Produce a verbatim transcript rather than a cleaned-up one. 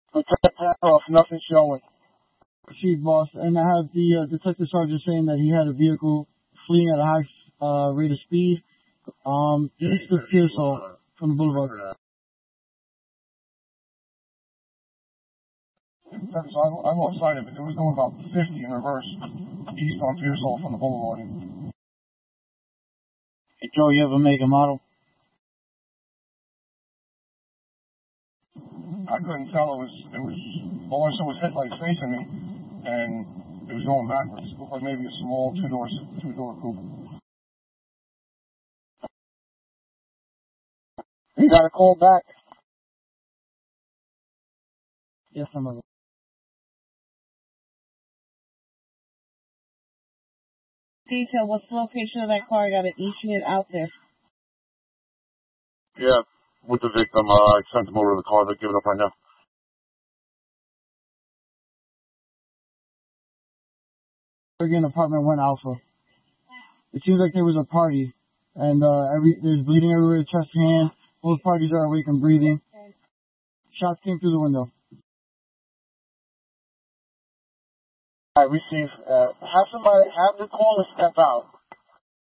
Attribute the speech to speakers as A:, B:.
A: Off, nothing showing.
B: Chief boss, and I have the uh, detective sergeant saying that he had a vehicle fleeing at a high uh, rate of speed. Um, east of Pearsall from the boulevard.
A: So I, I lost sight of it. It was going about fifty in reverse, east on Pearsall from the boulevard.
B: Hey Joe, you have a make and model?
A: I couldn't tell. It was, it was, all I saw was headlights facing me, and it was going backwards. It looked like maybe a small two-door, two-door coupe.
B: You got a call back? Yes, I'm over.
C: Detail, what's the location of that car? I got an E-unit out there.
D: Yeah, with the victim, uh, I sent him over to the car. They're giving up right now.
B: Again, apartment one Alpha. It seems like there was a party, and uh, every there's bleeding everywhere, chest, hand. Both parties are awake and breathing. Shots came through the window.
A: I received, uh, have somebody, have the caller step out.